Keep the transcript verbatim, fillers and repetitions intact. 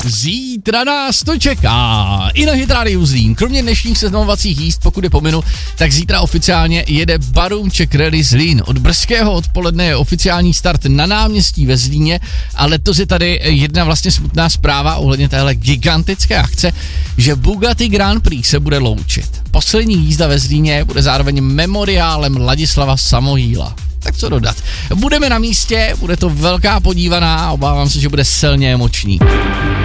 Zítra nás to čeká. I na Hit Radio Zlín. Kromě dnešních seznamovacích jízd, pokud je pominu, tak zítra oficiálně jede Barum Czech Rally Zlín. Od brzkého odpoledne je oficiální start na náměstí ve Zlíně a letos je tady jedna vlastně smutná zpráva ohledně téhle gigantické akce, že Bugatti Grand Prix se bude loučit. Poslední jízda ve Zlíně bude zároveň memoriálem Ladislava Samohýla. Tak co dodat. Budeme na místě, bude to velká podívaná a obávám se, že bude silně emoční.